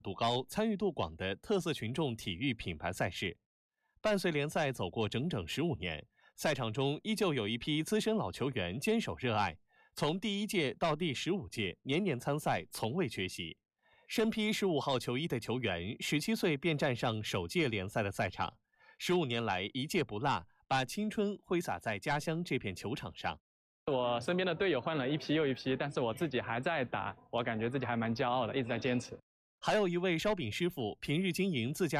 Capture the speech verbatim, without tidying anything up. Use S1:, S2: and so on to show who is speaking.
S1: 度高、参与度广的特色群众体育品牌赛事。伴随联赛走过整整十五年，赛场中依旧有一批资深老球员坚守热爱，从第一届到第十五届，年年参赛，从未缺席。身披十五号球衣的球员，十七岁便站上首届联赛的赛场，十五年来一届不落，把青春挥洒在家乡这片球场上。
S2: 我身边的队友换了一批又一批，但是我自己还在打，我感觉自己还蛮骄傲的，一直在坚持。
S1: 还有一位烧饼师傅，平日经营自家